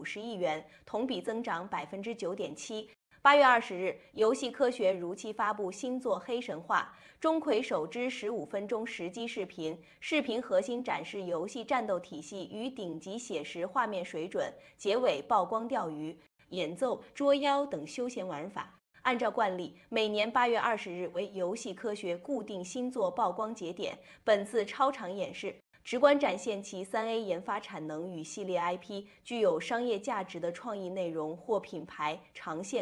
50亿元，同比增长9.7%。8月20日，游戏科学如期发布新作《黑神话》，钟馗首支15分钟实机视频，视频核心展示游戏战斗体系与顶级写实画面水准，结尾曝光钓鱼、演奏、捉妖等休闲玩法。按照惯例，每年8月20日为游戏科学固定新作曝光节点。本次超长演示直观展现其3A 研发产能与系列 IP，具有商业价值的创意内容或品牌长线